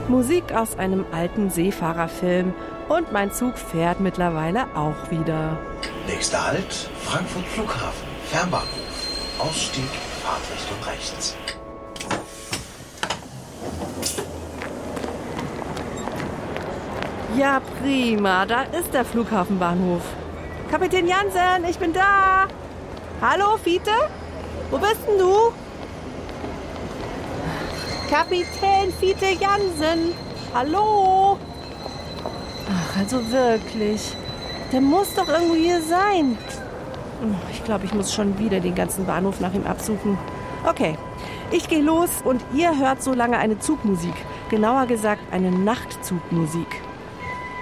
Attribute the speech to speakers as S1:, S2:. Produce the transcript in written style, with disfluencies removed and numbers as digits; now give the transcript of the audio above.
S1: Musik aus einem alten Seefahrerfilm. Und mein Zug fährt mittlerweile auch wieder.
S2: Nächster Halt, Frankfurt Flughafen, Fernbahnhof. Ausstieg, Fahrtrichtung rechts.
S1: Ja, prima, da ist der Flughafenbahnhof. Kapitän Jansen, ich bin da. Hallo, Fiete? Wo bist denn du? Kapitän Fiete Jansen. Hallo? Ach, also wirklich. Der muss doch irgendwo hier sein. Ich glaube, ich muss schon wieder den ganzen Bahnhof nach ihm absuchen. Okay, ich gehe los und ihr hört so lange eine Zugmusik. Genauer gesagt, eine Nachtzugmusik.